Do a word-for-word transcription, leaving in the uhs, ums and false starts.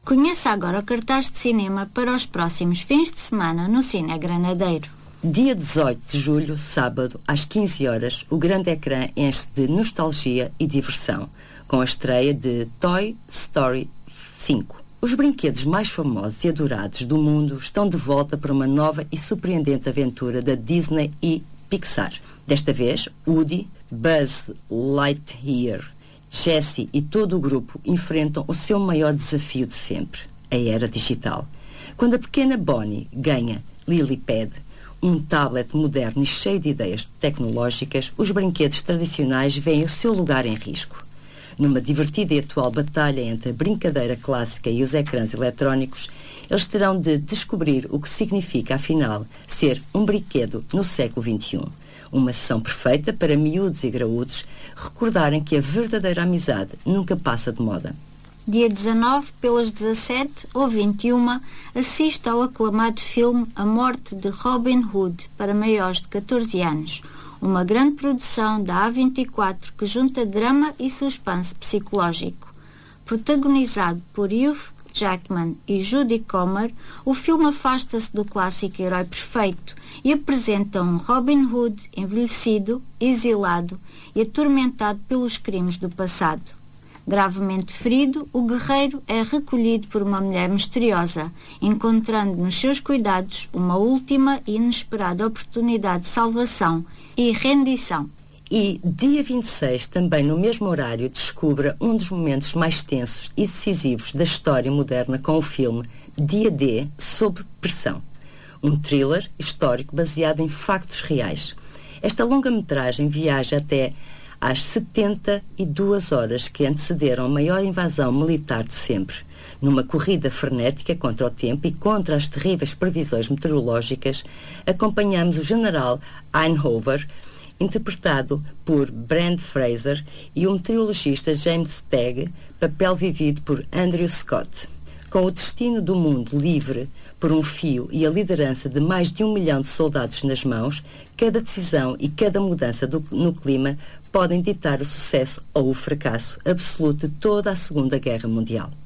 Conheça agora o cartaz de cinema para os próximos fins de semana no Cine Granadeiro. Dia dezoito de julho, sábado, às quinze horas, o grande ecrã enche de nostalgia e diversão, com a estreia de Toy Story cinco. Os brinquedos mais famosos e adorados do mundo estão de volta para uma nova e surpreendente aventura da Disney e Pixar. Desta vez, Woody, Buzz Lightyear, Jessie e todo o grupo enfrentam o seu maior desafio de sempre, a era digital. Quando a pequena Bonnie ganha Lilypad, um tablet moderno e cheio de ideias tecnológicas, os brinquedos tradicionais veem o seu lugar em risco. Numa divertida e atual batalha entre a brincadeira clássica e os ecrãs eletrónicos, eles terão de descobrir o que significa, afinal, ser um brinquedo no século vinte e um. Uma sessão perfeita para miúdos e graúdos recordarem que a verdadeira amizade nunca passa de moda. Dia dezanove, pelas dezassete ou vinte e uma, assista ao aclamado filme A Morte de Robin Hood para maiores de catorze anos, uma grande produção da A vinte e quatro que junta drama e suspense psicológico. Protagonizado por Hugh Jackman e Jodie Comer, o filme afasta-se do clássico herói perfeito e apresenta um Robin Hood envelhecido, exilado e atormentado pelos crimes do passado. Gravemente ferido, o guerreiro é recolhido por uma mulher misteriosa, encontrando nos seus cuidados uma última e inesperada oportunidade de salvação e rendição. E, dia vinte e seis, também no mesmo horário, descubra um dos momentos mais tensos e decisivos da história moderna com o filme Dia D, Sob Pressão, um thriller histórico baseado em factos reais. Esta longa-metragem viaja até às setenta e duas horas que antecederam a maior invasão militar de sempre, numa corrida frenética contra o tempo e contra as terríveis previsões meteorológicas. Acompanhamos o general Eisenhower, interpretado por Brendan Fraser, e o meteorologista James Stagg, papel vivido por Andrew Scott. Com o destino do mundo livre por um fio e a liderança de mais de um milhão de soldados nas mãos, cada decisão e cada mudança do, no clima podem ditar o sucesso ou o fracasso absoluto de toda a Segunda Guerra Mundial.